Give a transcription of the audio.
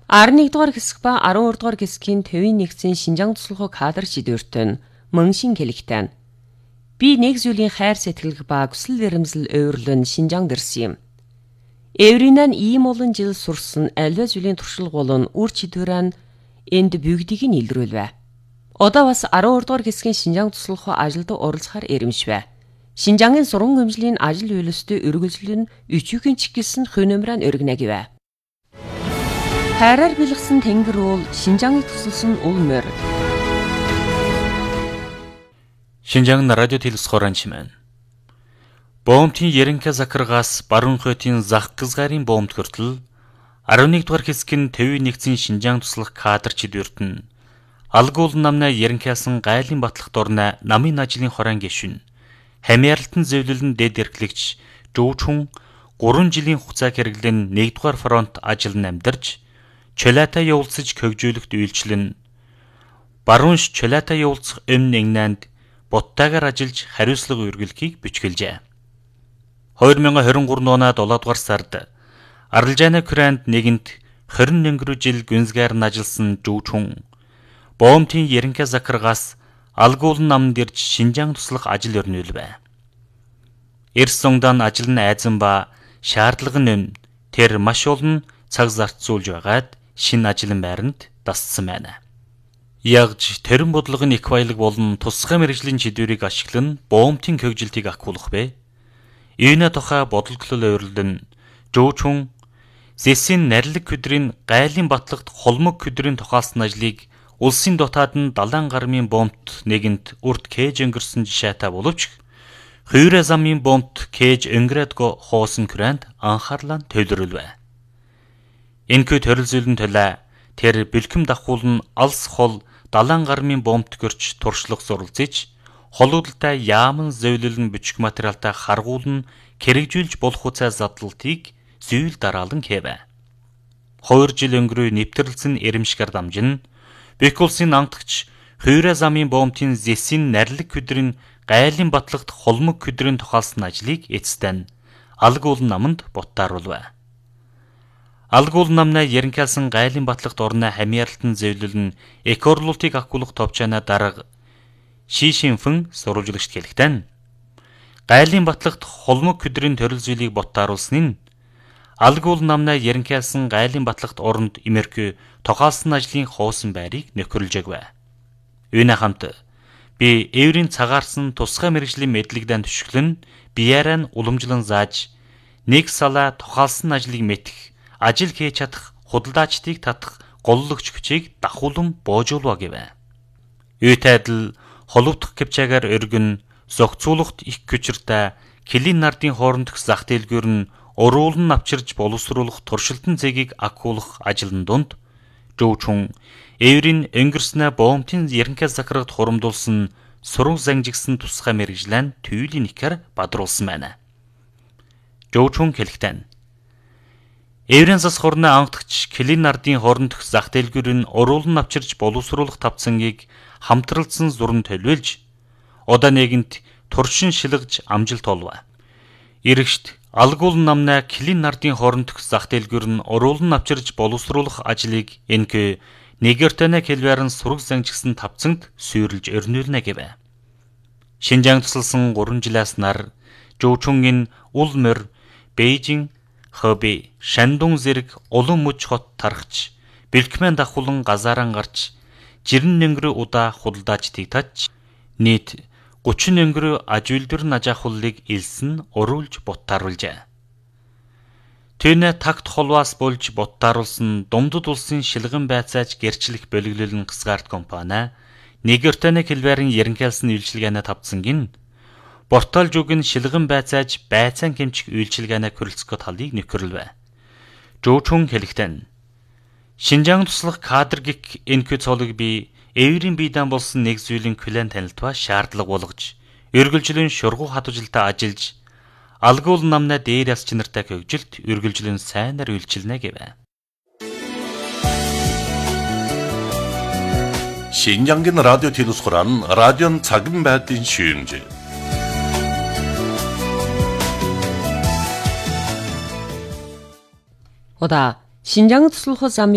11дугаар хэсэг ба 12дугаар хэсгийн төвийн нэгдсэн Шинжаан туслахуй кадр шийдвэртэн Мөншин Хэлэгтэн. Би нэг зүйлийн хайр сэтгэлг ба хүсэл эрмэлзэл өөрлөн Шинжаанд ирсэн юм. Эвринэн ийм олон жил сурсан альва зүйлийн туршилга болон үр чидвэрэн энд бүгдийг нь илрүүлвэ. Одоо бас 12дугаар хэсгийн Шинжаан туслахуй ажилд оролцохоор ирэмшвэ. Шинжаангийн сургууль хэмжээний ажил үйлстэй үргэлжлэн өчүүхэн чиглэсэн хөнөмрөн өргөнэ гэвэ. Хайраар бэлгсэн тэнгэр уул Шинжааныг тусалсан ул морь. Шинжаан радио телевизхорон чимэн. Боомтын Еренке Закаргаас баруун хотын Захгызгарын боомт хүртэл 11дугаар хэсгийн төвийн нэгдсэн Шинжаан туслах кадр чидвэртэн алгуул намна Еренкеасан гайлын батлах дорна намын ажлын хорон гишүүн хамяарлалтан зөвлөлн дэд эрхлэгч Жүүчүн 3 жилийн хугацаа хэрэглэн 1дугаар фронт ажил намдарч Чөлөөтэй явуулсаж хөгжүүлэхт үйлчлэн баруунш Чөлөөтэй явуулах өмнө England буттайгаар ажиллаж хариуцлага үргэлхийг бичгэлжээ. 2023 оны 7дугаар сард Аралжаана Кранд нэгэнт 20 өнгөрөө жил гүнзгийр нь ажилласан Жүүчүн боомтын Еренке Закаргаас алгуулн намд ирж Шинжаан туслах ажил өрнүүлвэ. Эрс зунгдаан ажил нь айзан ба шаардлага нь тэр маш олон цаг зарцуулж байгаад шинэ ажлын байранд дассан байна. Ягж тэрэн бодлогын их баялаг болон тусгай мэргэжлийн чидвэрийг ашиглан боомтын хөгжилтийг ахиулах бэ. Ийна тухай бодлогол өөрлөн Жүүчүн Зэсийн нарилэг хөдрийн гайлын батлагт холмог хөдрийн тухайлсан ажлыг улсын дотоод нь 70 гармын боомт нэгэнт урт кэж өнгөрсөн жишээтэй боловч Хувирэ замын боомт кэж өнгөрөөдгөө хоосон Кранд анхаарлаа төвлөрүүлвэ. Энэхүү төрөлзүүлэн төлөө тэр бэлхэм давхуулн алс хол 70 гармын боомт görч туршлага суралцж холуудалтай яаман зөвлөлн бичих материалтай харгуулн хэрэгжүүлж болох хуцай задлалтыг зүйл дараалан хэвэ. 2 жил өнгөрөө нэвтрэлсэн эрэмшгэр дамжин Бэх улсын ангадагч Хувирэ замын боомтын Зэсийн нарилэг хөдрийн гайлын батлагт холмог хөдрийн тухайлсан ажлыг эцэстэн алгуул наманд буттааруулвэ. Алгуул намна Еренкеасан гайлын батлагт орны хамяарлалтан зөвлөлн экорлуултыг ахиулах товчооноо дарга Шишинфэн сурвалжлагчд хэлэхдээ гайлын батлагт холмог хөдрийн төрөл зүйлийг буттааруулсан нь алгуул намна Еренкеасан гайлын батлагт оронд имерхүү тухайлсан ажлын хоосон байрыг нөхөрлөжэгвэ. Үүнээ хамт би эврийн цагаарсан тусгай мэргэжлийн мэдлэгдэн төшөглөн биеэрэн уламжлан зааж нэг салаа тухайлсан ажлыг мэдэх ажил хийж чадах худалдаачдыг татах голлогч хүчийг дахуулан боожуулва гэвэ. Үүтэй адил холовдох кэвчагаар өргөн зохицуулахт их хүчиртэй Килин нардын хоорондох зах дэлгүүр нь уруулан авчирж боловсруулах туршилтын цэгийг ахиулах ажлын дунд Жүүчүн эврийн өнгөрснөө боомтын Еренке Закаргад хурамдуулсан сураг зангижигсан тусгай мэргэжлэн түйлийн ихэр бадруулсан байна. Жүүчүн хэлэхдээ эврийн зас хорны ангадагч Килин нардын хоорондох зах дэлгүүр нь уруулан авчирж боловсруулах тавцангийг хамтралцсан зурн төлөвлөж одоо нэгэнт туршин шилгэж амжилт олвэ. Иргэшт алгуул намна Килин нардын хоорондох зах дэлгүүр нь уруулан авчирж боловсруулах ажлыг энэхүү нэгэртэнэ хэлбэрэн сураг зангижсан тавцанд сүйрлж өрнүүлнэ гэвэ. Шинжаан тусалсан 3 жилээс нар Жүүчүнгийн ул морь Бээжин Хөби Шандун зэрэг улам мөч хот тархч бэлхмэн дахуулан газаараа гарч жирэн өнгөрөө удаа худалдаачдыг тач нийт 30 өнгөрөө аж үйлдвэр нажаахууллыг илсэн уруулж буттааруулжээ. Тэнэ такт холваас болж буттааруулсан Думдад улсын шилгэн байцааж гэрчлэх бөлөглөл нь Гасгард компани нэгэртэнэ хэлбэрийн Еренкеасан үйлчилгээнэ тавцангийн Бортол жүгэн шилгэн байцааж байцаан хэмжих үйлчилгээнэ хөрөлцгөө талыг нөхөрлөвэ. Жүүчүн хэлэхдээ Шинжаан туслах кадр гих энэхүү цолыг би эврийн биедан болсон нэг зүйлийн клен танилтва шаардлага болгож үргэлжлэн шургуу хатужилтаа ажиллаж алгуул намна дээр яс чинартай хөгжилт үргэлжлэн сайнаар үйлчилнэ гэвэ. Шинжаангийн радио телевизхорон радион цагын байдлын шүүмж. 오다 신장 투슬호